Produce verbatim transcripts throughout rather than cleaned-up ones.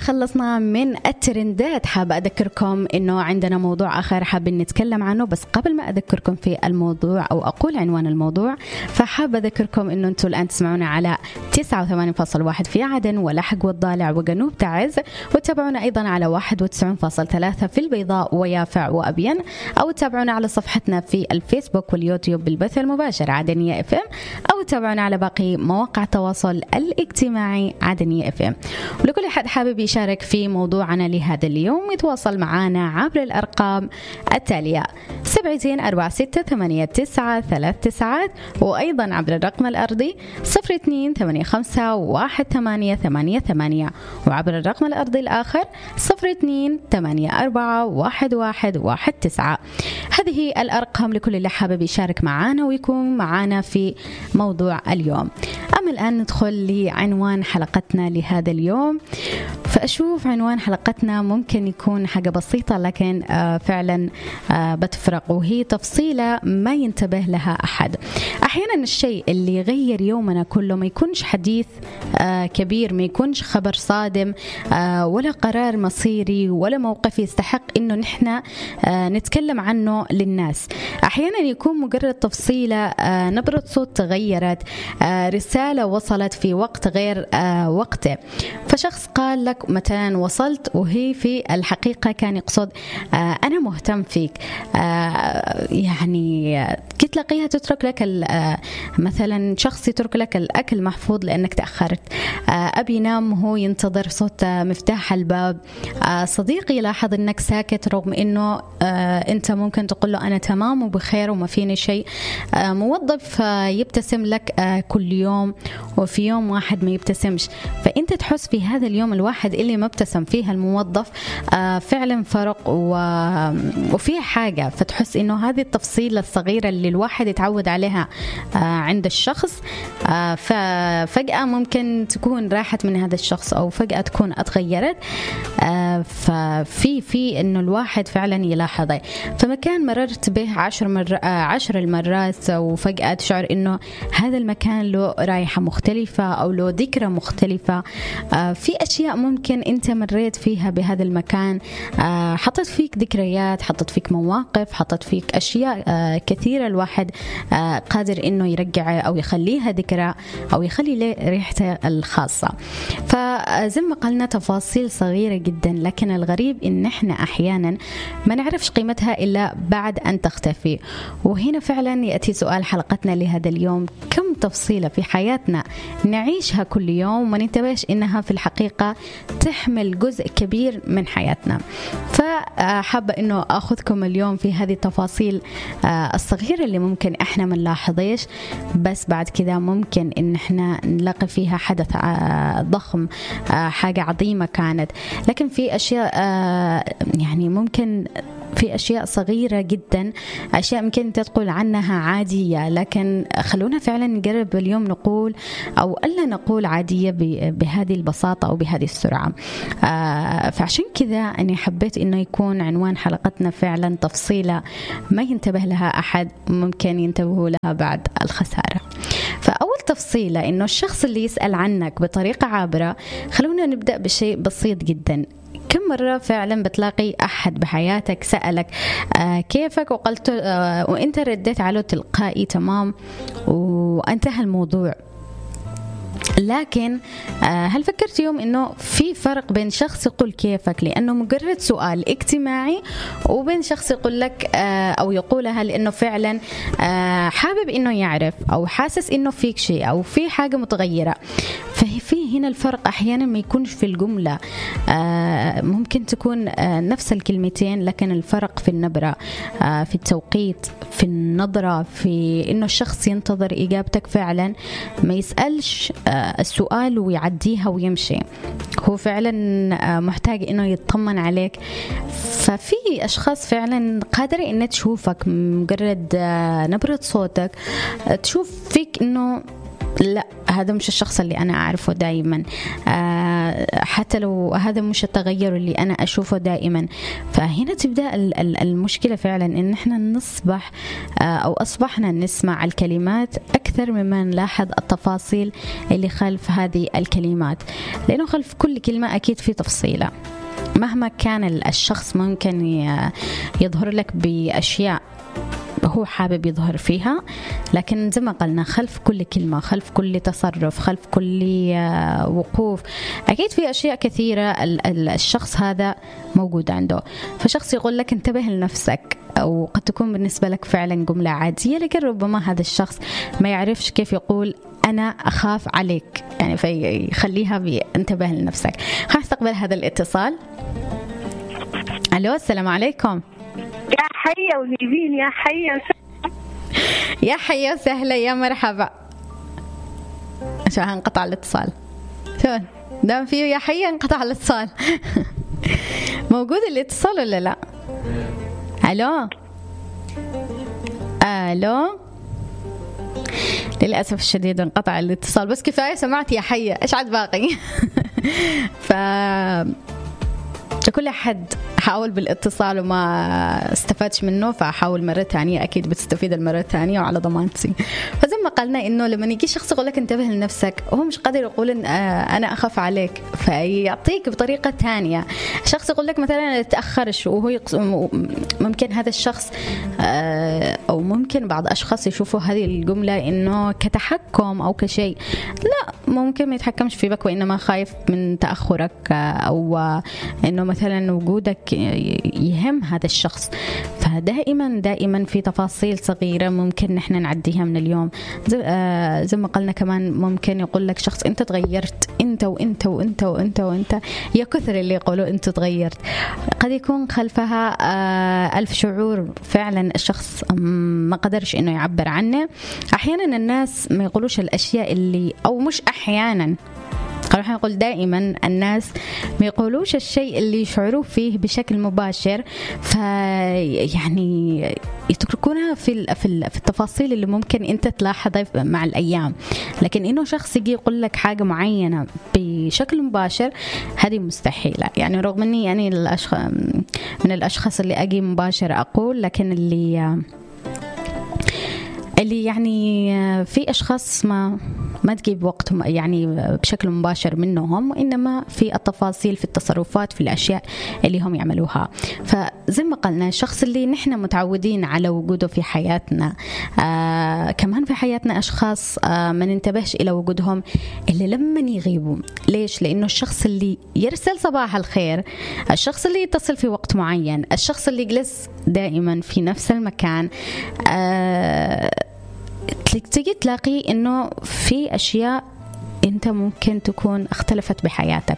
خلصنا من الترندات حابة أذكركم إنه عندنا موضوع آخر حابين نتكلم عنه، بس قبل ما أذكركم في الموضوع أو أقول عنوان الموضوع فحابة أذكركم إنه أنتوا الآن تسمعونا على تسعة وثمانين فاصل واحد في عدن ولحق والضالع وجنوب تعز، وتابعونا أيضا على واحد وتسعين فاصل ثلاثة في البيضاء ويافع وأبين، أو تابعونا على صفحتنا في الفيسبوك واليوتيوب بالبث المباشر عدنية اف ام، أو تابعونا على باقي مواقع التواصل الاجتماعي عدنية اف ام. ولكل أحد حابب يشارك في موضوعنا لهذا اليوم يتواصل معنا عبر الأرقام التالية سبعتين أربعة ستة ثمانية تسعة ثلاث تسعات، وأيضا عبر الرقم الأرضي صفر اثنين ثمانية خمسة واحد ثمانية ثمانية ثمانية، وعبر الرقم الأرضي الآخر صفر اثنين ثمانية أربعة واحد واحد واحد تسعة. هذه الأرقام لكل اللي حابب يشارك معنا ويكون معنا في موضوع اليوم. أما الآن ندخل لعنوان حلقتنا لهذا اليوم. فأشوف عنوان حلقتنا ممكن يكون حاجة بسيطة لكن آه فعلا آه بتفرق، وهي تفصيلة ما ينتبه لها أحد. أحيانا الشيء اللي يغير يومنا كله ما يكونش حديث آه كبير، ما يكونش خبر صادم آه ولا قرار مصيري ولا موقف يستحق إنه نحن آه نتكلم عنه للناس. أحيانا يكون مجرد تفصيلة، آه نبرة صوت تغيرت، آه رسالة وصلت في وقت غير آه وقته، فشخص قال لك مثلا وصلت وهي في الحقيقة كان يقصد آه أنا مهتم فيك، آه يعني كنت تلاقيها تترك لك آه مثلا شخص يترك لك الأكل محفوظ لأنك تأخرت، آه أبي ينام هو ينتظر صوت مفتاح الباب، آه صديقي لاحظ أنك ساكت رغم أنه آه أنت ممكن تقول له أنا تمام وبخير وما فيني شيء، آه موظف آه يبتسم لك آه كل يوم وفي يوم واحد ما يبتسمش، فأنت تحس في هذا اليوم الواحد اللي ما ابتسم فيها الموظف آه فعلا فرق و... وفيها حاجة، فتحس إنه هذه التفصيلة الصغيرة اللي الواحد يتعود عليها آه عند الشخص آه ففجأة ممكن تكون راحت من هذا الشخص أو فجأة تكون اتغيرت، آه ففي في إنه الواحد فعلا يلاحظه. فمكان مررت به عشر مر... آه عشر المرات وفجأة تشعر إنه هذا المكان له رائحة مختلفة أو له ذكرى مختلفة، آه في أشياء ممكن أنت مريت فيها بهذا المكان، آه حطت فيك ذكريات، حطت فيك مواقف، حطت فيك أشياء آه كثيرة الواحد آه قادر إنه يرجع أو يخليها ذكرى أو يخلي له ريحته الخاصة. فزي ما قلنا تفاصيل صغيرة جدا، لكن الغريب إن إحنا أحيانا ما نعرفش قيمتها إلا بعد أن تختفي. وهنا فعلا يأتي سؤال حلقتنا لهذا اليوم: كم تفصيلة في حياتنا نعيشها كل يوم وما ننتبهش إنها في الحقيقة تحمل جزء كبير من حياتنا؟ فحابة إنه أخذكم اليوم في هذه التفاصيل الصغيرة اللي ممكن إحنا ما نلاحظيش، بس بعد كذا ممكن إن إحنا نلاقي فيها حدث ضخم، حاجة عظيمة كانت، لكن في أشياء يعني ممكن في أشياء صغيرة جدا، أشياء ممكن تقول عنها عادية، لكن خلونا فعلا نجرب اليوم نقول أو ألا نقول عادية بهذه البساطة أو بهذه السرعة. آه فعشان كذا أنا حبيت إنه يكون عنوان حلقتنا فعلا تفصيلة ما ينتبه لها أحد ممكن ينتبهوا لها بعد الخسارة. فأول تفصيلة إنه الشخص اللي يسأل عنك بطريقة عابرة. خلونا نبدأ بشيء بسيط جدا. كم مرة فعلا بتلاقي أحد بحياتك سألك آه كيفك وقلت آه وإنت رديت عليه تلقائي تمام وانتهى الموضوع؟ لكن هل فكرت يوم إنه في فرق بين شخص يقول كيفك لأنه مجرد سؤال اجتماعي، وبين شخص يقول لك أو يقولها لأنه فعلا حابب إنه يعرف أو حاسس إنه فيك شيء أو في حاجة متغيرة؟ ففي هنا الفرق أحيانا ما يكونش في الجملة، ممكن تكون نفس الكلمتين لكن الفرق في النبرة، في التوقيت، في النظرة، في إنه الشخص ينتظر إجابتك فعلا، ما يسألش السؤال ويعديها ويمشي، هو فعلا محتاج إنه يطمن عليك. ففي أشخاص فعلا قادرة إنها تشوفك مجرد نبرة صوتك، تشوف فيك إنه لا هذا مش الشخص اللي أنا أعرفه دائما، آه حتى لو هذا مش التغير اللي أنا أشوفه دائما. فهنا تبدأ المشكلة فعلا، إن إحنا نصبح آه أو أصبحنا نسمع الكلمات أكثر مما نلاحظ التفاصيل اللي خلف هذه الكلمات، لأنه خلف كل كلمة أكيد في تفصيلة. مهما كان الشخص ممكن يظهر لك بأشياء هو حابب يظهر فيها، لكن زي ما قلنا خلف كل كلمة، خلف كل تصرف، خلف كل وقوف أكيد في أشياء كثيرة الشخص هذا موجود عنده. فشخص يقول لك انتبه لنفسك، أو قد تكون بالنسبة لك فعلا جملة عادية، لكن ربما هذا الشخص ما يعرفش كيف يقول أنا أخاف عليك، يعني فيخليها بانتبه لنفسك. خلينا نستقبل هذا الاتصال. ألو السلام عليكم. يا حيا ونيفين، يا حيا يا حيا سهلة، يا مرحبا. شو هنقطع الاتصال؟ شو دام فيه يا حيا انقطع الاتصال. موجود الاتصال ولا لا؟ ألو ألو للأسف الشديد انقطع الاتصال، بس كفاية سمعت يا حيا، إيش عاد باقي؟ ف لكل أحد حاول بالاتصال وما استفادش منه، فحاول مرة ثانية، أكيد بتستفيد المرة الثانية وعلى ضمانتي. فزي ما قلنا إنه لما يجي شخص يقول لك انتبه لنفسك، هو مش قادر يقول إن أنا أخاف عليك، فيعطيك بطريقة ثانية. شخص يقول لك مثلا تأخرش، وهو يقص... ممكن هذا الشخص أو ممكن بعض أشخاص يشوفوا هذه الجملة إنه كتحكم أو كشيء. لا، ممكن ما يتحكمش فيك، وإنما خايف من تأخرك، أو إنه مثلا وجودك يهم هذا الشخص. فدائما دائما في تفاصيل صغيرة ممكن نحن نعديها من اليوم. زي, آه زي ما قلنا كمان ممكن يقول لك شخص انت تغيرت، انت وانت وانت وانت وانت، يا كثر اللي يقولوا انت تغيرت. قد يكون خلفها آه ألف شعور فعلا الشخص ما قدرش انه يعبر عنه. احيانا الناس ما يقولوش الاشياء اللي، او مش احيانا، خلينا نقول دائما الناس ما يقولوش الشيء اللي يشعروا فيه بشكل مباشر، فيعني يتركونها في في التفاصيل اللي ممكن انت تلاحظها مع الايام. لكن انه شخص يجي يقول لك حاجه معينه بشكل مباشر، هذه مستحيله. يعني رغم اني يعني الاشخاص من الاشخاص اللي اجي مباشر اقول، لكن اللي اللي يعني في أشخاص ما ما تجيب وقتهم يعني بشكل مباشر منهم، وإنما في التفاصيل، في التصرفات، في الأشياء اللي هم يعملوها. فزي ما قلنا الشخص اللي نحن متعودين على وجوده في حياتنا، آه كمان في حياتنا أشخاص آه ما ننتبهش إلى وجودهم إلا لما يغيبوا. ليش؟ لأنه الشخص اللي يرسل صباح الخير، الشخص اللي يتصل في وقت معين، الشخص اللي يجلس دائما في نفس المكان، آه تيجي تلاقي إنه في أشياء أنت ممكن تكون اختلفت بحياتك.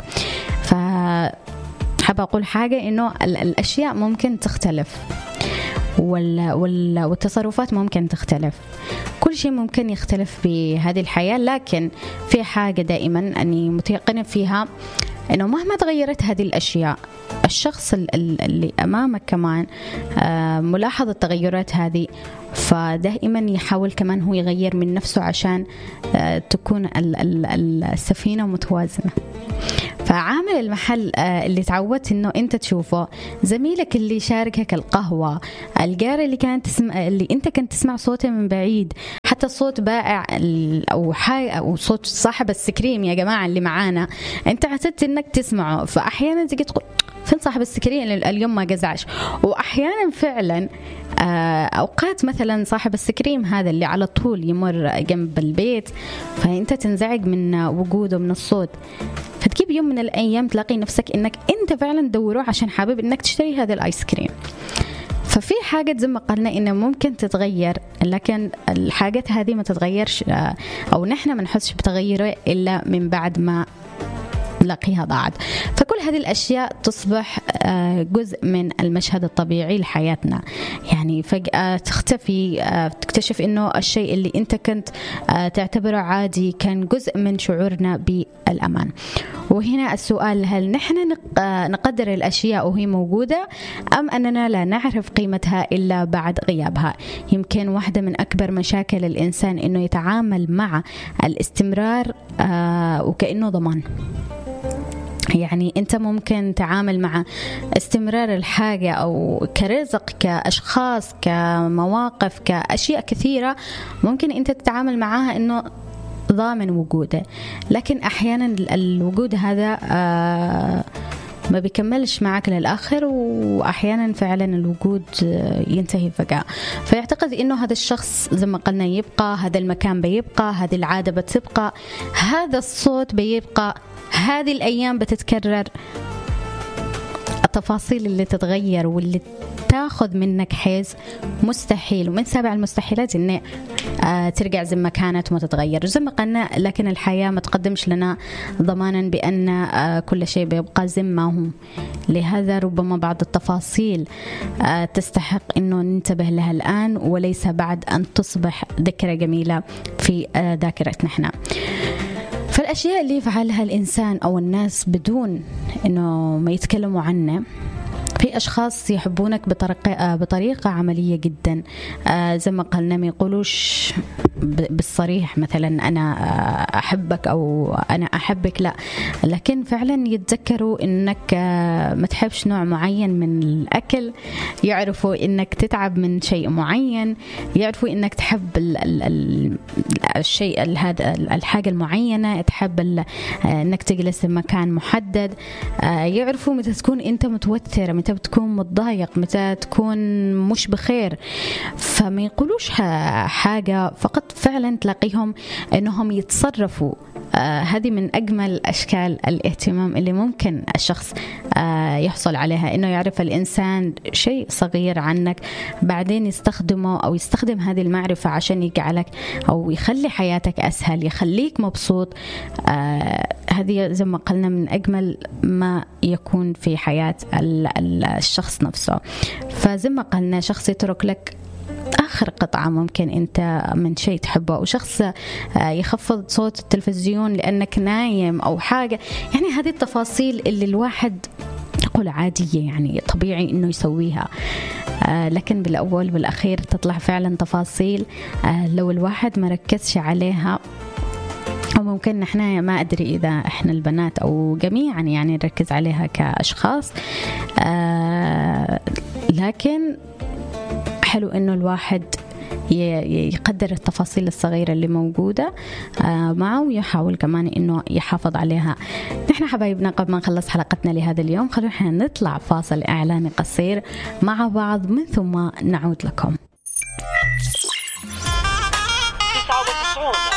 فحب أقول حاجة، إنه الأشياء ممكن تختلف، وال وال والتصرفات ممكن تختلف، كل شيء ممكن يختلف بهذه الحياة. لكن في حاجة دائما أني متيقنة فيها، إنه مهما تغيرت هذه الأشياء، الشخص اللي أمامك كمان ملاحظة التغيرات هذه، فدائما يحاول كمان هو يغير من نفسه عشان تكون السفينة متوازنة. فعامل المحل اللي تعودت إنه أنت تشوفه، زميلك اللي شاركك القهوة، الجار اللي كانت تسمع، اللي أنت كنت تسمع صوته من بعيد، حتى صوت بائع أو حاجة، أو صوت صاحب السكريم يا جماعة اللي معانا، أنت اعتدت إنك تسمعه. فأحيانا تجي تقول فين صاحب السكريم اليوم ما جزعش. وأحيانا فعلا أوقات مثلا صاحب السكريم هذا اللي على طول يمر جنب البيت، فأنت تنزعج من وجوده، من الصوت، فتجيب يوم من الأيام تلاقي نفسك إنك أنت فعلا دوره عشان حابب إنك تشتري هذا الآيس كريم. ففي حاجة زي ما قلنا إنه ممكن تتغير، لكن الحاجات هذه ما تتغيرش، أو نحن ما نحسش بتغيره إلا من بعد ما نلاقيها ضاعت. فكل كل هذه الأشياء تصبح جزء من المشهد الطبيعي لحياتنا. يعني فجأة تختفي، تكتشف إنه الشيء اللي أنت كنت تعتبره عادي كان جزء من شعورنا بالأمان. وهنا السؤال: هل نحن نقدر الأشياء وهي موجودة أم أننا لا نعرف قيمتها إلا بعد غيابها؟ يمكن واحدة من أكبر مشاكل الإنسان إنه يتعامل مع الاستمرار وكأنه ضمان. يعني أنت ممكن تعامل مع استمرار الحاجة أو كرزق، كأشخاص، كمواقف، كأشياء كثيرة ممكن أنت تتعامل معها إنه ضامن وجوده، لكن أحيانا الوجود هذا آه ما بيكملش معك للآخر، وأحيانا فعلا الوجود ينتهي فجأة. فيعتقد إنه هذا الشخص زي ما قلنا يبقى، هذا المكان بيبقى، هذه العادة بتبقى، هذا الصوت بيبقى، هذه الأيام بتتكرر. التفاصيل اللي تتغير واللي تاخذ منك حيز مستحيل، ومن سابع المستحيلات إن آه ترجع زي ما كانت وما تتغير زي ما قلنا. لكن الحياة ما تقدمش لنا ضمانا بأن آه كل شيء بيبقى زي ما هو. لهذا ربما بعض التفاصيل آه تستحق إنه ننتبه لها الآن وليس بعد أن تصبح ذكرى جميلة في آه ذاكرتنا احنا. فالأشياء اللي يفعلها الإنسان أو الناس بدون إنه ما يتكلموا عنه، في أشخاص يحبونك بطريقة بطريقة عملية جدا، آه زي ما قلنا ما يقولوش بالصريح مثلا أنا أحبك أو أنا أحبك، لا، لكن فعلا يتذكروا إنك ما تحبش نوع معين من الأكل، يعرفوا إنك تتعب من شيء معين، يعرفوا إنك تحب ال ال ال الشيء هذا الحاجة المعينة، تحب إنك تجلس في مكان محدد، آه يعرفوا متى تكون أنت متوتر، متى بتكون متضايق، متى تكون مش بخير. فما يقولوش حاجة، فقط فعلا تلاقيهم أنهم يتصرفوا. آه هذه من أجمل أشكال الاهتمام اللي ممكن الشخص آه يحصل عليها، أنه يعرف الإنسان شيء صغير عنك بعدين يستخدمه أو يستخدم هذه المعرفة عشان يجعلك أو يخلي حياتك أسهل، يخليك مبسوط. آه هذه زي ما قلنا من أجمل ما يكون في حياة الشخص نفسه. فزي ما قلنا شخص يترك لك آخر قطعة ممكن أنت من شيء تحبه، أو شخص يخفض صوت التلفزيون لأنك نايم أو حاجة. يعني هذه التفاصيل اللي الواحد يقول عادية، يعني طبيعي إنه يسويها، آه لكن بالأول والأخير تطلع فعلا تفاصيل آه لو الواحد ما ركزش عليها. وممكن نحن ما أدري إذا إحنا البنات أو جميعا يعني نركز عليها كأشخاص، آه لكن حلو إنه الواحد يقدر التفاصيل الصغيرة اللي موجودة معه، ويحاول كمان إنه يحافظ عليها. نحن حبايبنا قبل ما نخلص حلقتنا لهذا اليوم خلونا نطلع فاصل إعلاني قصير مع بعض، من ثم نعود لكم.